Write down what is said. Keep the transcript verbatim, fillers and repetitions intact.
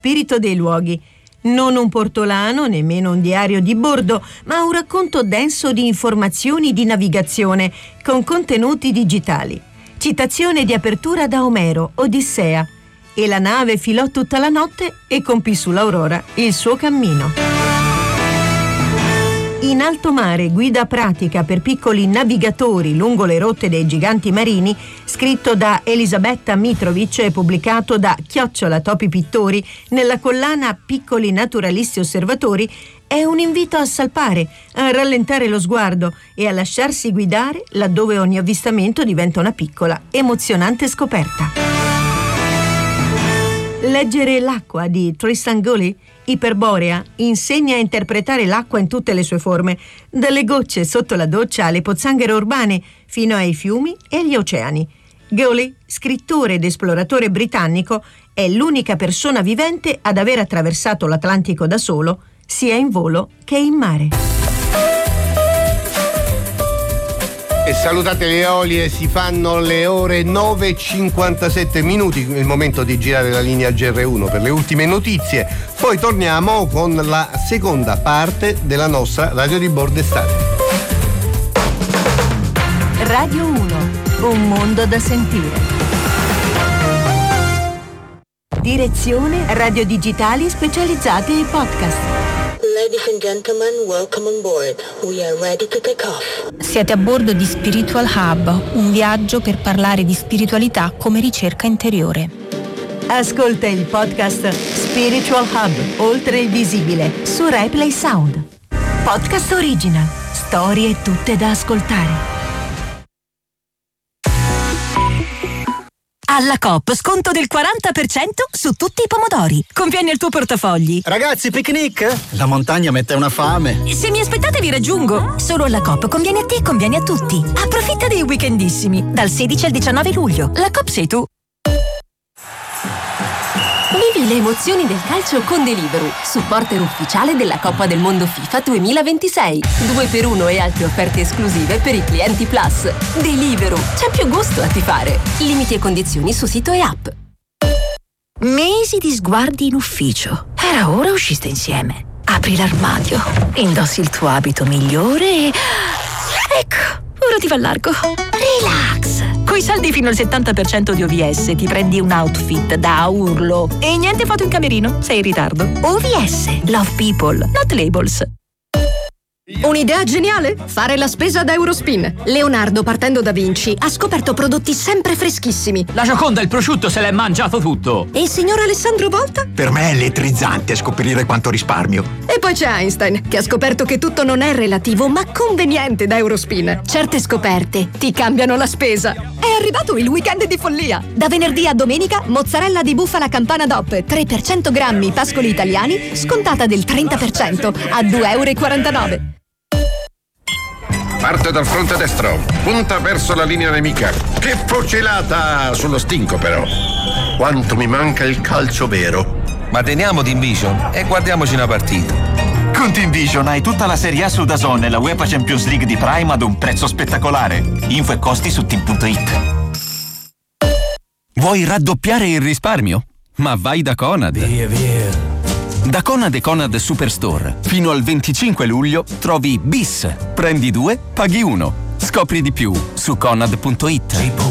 spirito dei luoghi. Non un portolano, nemmeno un diario di bordo, ma un racconto denso di informazioni di navigazione con contenuti digitali. Citazione di apertura da Omero, Odissea. E la nave filò tutta la notte e compì sull'Aurora il suo cammino. In alto mare, guida pratica per piccoli navigatori lungo le rotte dei giganti marini, scritto da Elisabetta Mitrovic e pubblicato da Chiocciola Topi Pittori nella collana Piccoli Naturalisti Osservatori, è un invito a salpare, a rallentare lo sguardo e a lasciarsi guidare laddove ogni avvistamento diventa una piccola, emozionante scoperta. Leggere L'acqua di Tristan Gully, Iperborea, insegna a interpretare l'acqua in tutte le sue forme, dalle gocce sotto la doccia alle pozzanghere urbane, fino ai fiumi e agli oceani. Gully, scrittore ed esploratore britannico, è l'unica persona vivente ad aver attraversato l'Atlantico da solo, sia in volo che in mare. E salutate le Eolie, si fanno le ore nove e cinquantasette minuti, il momento di girare la linea G R uno per le ultime notizie. Poi torniamo con la seconda parte della nostra Radio di Bordo Estate. Radio uno, un mondo da sentire. Direzione Radio Digitali specializzati ai podcast. Ladies and gentlemen, welcome on board. We are ready to take off. Siete a bordo di Spiritual Hub, un viaggio per parlare di spiritualità come ricerca interiore. Ascolta il podcast Spiritual Hub, oltre il visibile, su Replay Sound. Podcast original, storie tutte da ascoltare. Alla Coop sconto del quaranta per cento su tutti i pomodori. Conviene il tuo portafogli. Ragazzi, picnic? La montagna mette una fame. Se mi aspettate vi raggiungo. Solo alla Coop conviene a te e conviene a tutti. Approfitta dei weekendissimi. Dal sedici al diciannove luglio. La Coop sei tu. Vivi le emozioni del calcio con Deliveroo, supporter ufficiale della Coppa del Mondo FIFA duemilaventisei. due per uno e altre offerte esclusive per i clienti Plus. Deliveroo, c'è più gusto a tifare. Limiti e condizioni su sito e app. Mesi di sguardi in ufficio. Era ora usciste insieme. Apri l'armadio, indossi il tuo abito migliore e... Ecco, ora ti va largo. Relax. Coi saldi fino al settanta per cento di O V S ti prendi un outfit da urlo. E niente foto in camerino, sei in ritardo. O V S, Love People, not labels. Un'idea geniale? Fare la spesa da Eurospin. Leonardo, partendo da Vinci, ha scoperto prodotti sempre freschissimi. La Gioconda, il prosciutto, se l'è mangiato tutto. E il signor Alessandro Volta? Per me è elettrizzante scoprire quanto risparmio. E poi c'è Einstein, che ha scoperto che tutto non è relativo, ma conveniente da Eurospin. Certe scoperte ti cambiano la spesa. È arrivato il weekend di follia. Da venerdì a domenica, mozzarella di bufala campana D O P, tre per cento grammi pascoli italiani, scontata del trenta per cento, a due e quarantanove euro. Parte dal fronte destro, punta verso la linea nemica. Che fucilata sullo stinco però. Quanto mi manca il calcio vero. Ma teniamo Team Vision e guardiamoci una partita. Con Team Vision hai tutta la Serie A su DAZN e la UEFA Champions League di Prime ad un prezzo spettacolare. Info e costi su team punto it. Vuoi raddoppiare il risparmio? Ma vai da Conad. Via, via. Da Conad e Conad Superstore, fino al venticinque luglio trovi Bis. Prendi due, paghi uno. Scopri di più su conad punto it.